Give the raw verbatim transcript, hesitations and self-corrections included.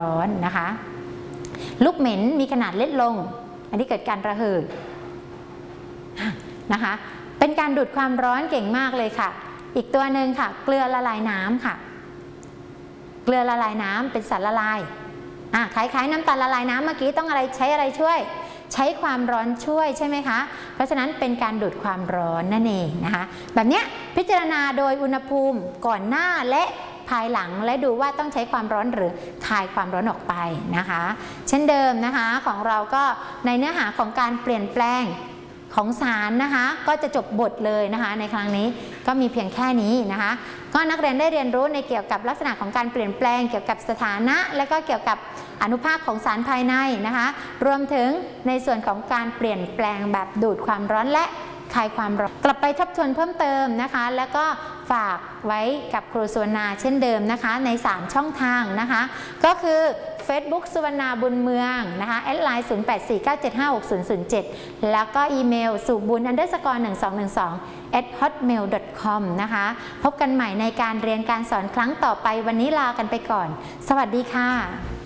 ร้อนนะคะลูกเหม็นมีขนาดเล็กลงอันนี้เกิดการระเหยนะคะเป็นการดูดความร้อนเก่งมากเลยค่ะอีกตัวหนึ่งค่ะเกลือละลายน้ำค่ะเกลือละลายน้ำเป็นสารละลายอ่ะคล้ายๆน้ำตาลละลายน้ำเมื่อกี้ต้องอะไรใช้อะไรช่วยใช้ความร้อนช่วยใช่ไหมคะเพราะฉะนั้นเป็นการดูดความร้อนนั่นเองนะคะแบบนี้พิจารณาโดยอุณหภูมิก่อนหน้าและภายหลังและดูว่าต้องใช้ความร้อนหรือคายความร้อนออกไปนะคะเช่นเดิมนะคะของเราก็ในเนื้อหาของการเปลี่ยนแปลงของสารนะคะก็จะจบบทเลยนะคะในครั้งนี้ก็มีเพียงแค่นี้นะคะก็นักเรียนได้เรียนรู้ในเกี่ยวกับลักษณะของการเปลี่ยนแปลงเกี่ยวกับสถานะและก็เกี่ยวกับอนุภาคของสารภายในนะคะรวมถึงในส่วนของการเปลี่ยนแปลงแบบดูดความร้อนและคายความร้อนกลับไปทบทวนเพิ่มเติมนะคะแล้วก็ฝากไว้กับครูสุวรรณาเช่นเดิมนะคะในสามช่องทางนะคะก็คือ Facebook สุวรรณาบุญเมืองนะคะแอดไลน์ศูนย์ แปด สี่ เก้า เจ็ด ห้า หก ศูนย์ ศูนย์ เจ็ดแล้วก็อีเมลสุบุญ อันเดอร์สกอร์ หนึ่ง สอง หนึ่ง สอง แอท ฮอตเมล ดอท คอม นะคะพบกันใหม่ในการเรียนการสอนครั้งต่อไปวันนี้ลากันไปก่อนสวัสดีค่ะ